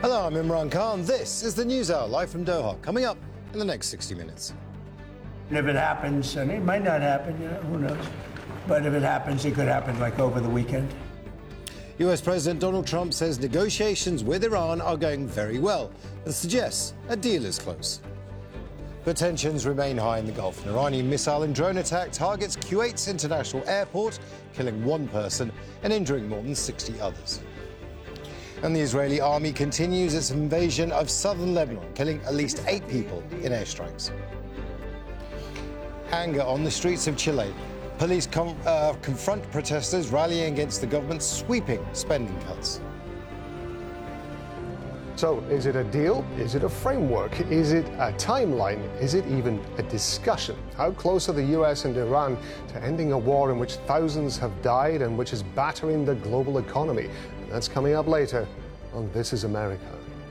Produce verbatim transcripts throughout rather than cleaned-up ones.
Hello, I'm Imran Khan. This is the News Hour, live from Doha, coming up in the next sixty minutes. And if it happens, and it might not happen, you know, who knows? But if it happens, it could happen like over the weekend. U S President Donald Trump says negotiations with Iran are going very well and suggests a deal is close. But tensions remain high in the Gulf. An Iranian missile and drone attack targets Kuwait's international airport, killing one person and injuring more than sixty others. And the Israeli army continues its invasion of southern Lebanon, killing at least eight people in airstrikes. Anger on the streets of Chile. Police com- uh, confront protesters rallying against the government's sweeping spending cuts. So, is it a deal? Is it a framework? Is it a timeline? Is it even a discussion? How close are the U S and Iran to ending a war in which thousands have died and which is battering the global economy? And that's coming up later on This is America.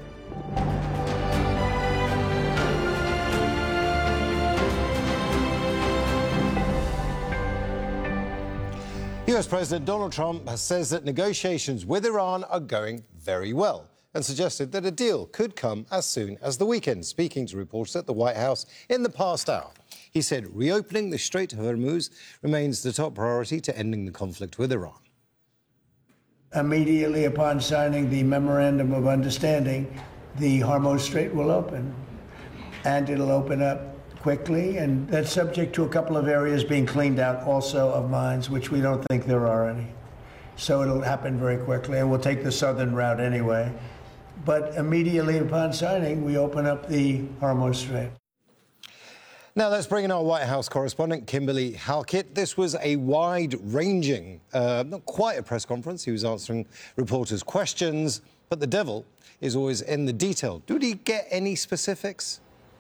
U S President Donald Trump says that negotiations with Iran are going very well and suggested that a deal could come as soon as the weekend. Speaking to reporters at the White House in the past hour, he said reopening the Strait of Hormuz remains the top priority to ending the conflict with Iran. Immediately upon signing the Memorandum of Understanding, the Hormuz Strait will open, and it'll open up quickly, and that's subject to a couple of areas being cleaned out also of mines, which we don't think there are any. So it'll happen very quickly, and we'll take the southern route anyway. But immediately upon signing, we open up the Hormuz Strait. Now let's bring in our White House correspondent, Kimberly Halkett. This was a wide-ranging, uh, not quite a press conference. He was answering reporters' questions, but the devil is always in the detail. Did he get any specifics?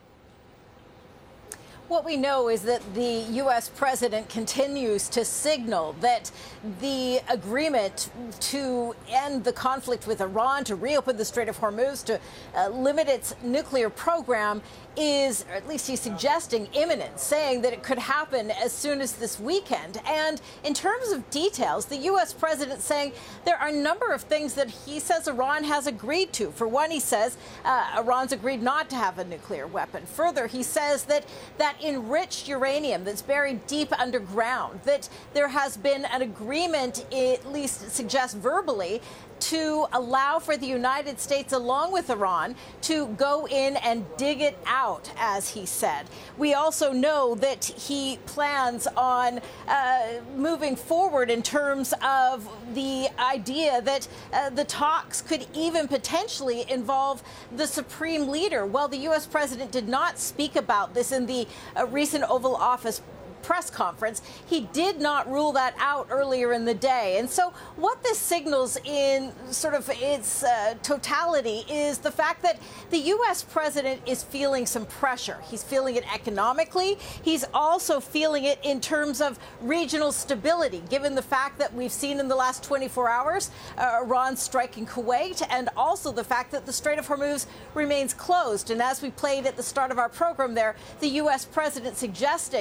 What we know is that the U S president continues to signal that the agreement to end the conflict with Iran, to reopen the Strait of Hormuz, to uh, limit its nuclear program is, or at least he's suggesting, imminent, saying that it could happen as soon as this weekend. And in terms of details, the U S president saying there are a number of things that he says Iran has agreed to. For one, he says uh, Iran's agreed not to have a nuclear weapon. Further, he says that that enriched uranium that's buried deep underground, that there has been an agreement, at least suggests verbally, to allow for the United States, along with Iran, to go in and dig it out, as he said. We also know that he plans on uh, moving forward in terms of the idea that uh, the talks could even potentially involve the supreme leader. Well, the U S president did not speak about this in the uh, recent Oval Office press conference. He did not rule that out earlier in the day. And so what this signals in sort of its uh, totality is the fact that the U S president is feeling some pressure. He's feeling it economically. He's also feeling it in terms of regional stability, given the fact that we've seen in the last twenty-four hours uh, Iran striking Kuwait, and also the fact that the Strait of Hormuz remains closed. And as we played at the start of our program there, the U S president suggesting